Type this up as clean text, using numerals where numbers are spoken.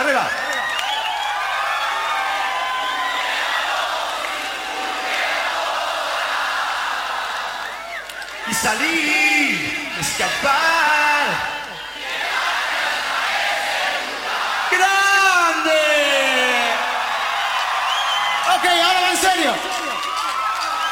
arriba. Y salir, escapar. ¡Grande! Ok, ahora va en serio.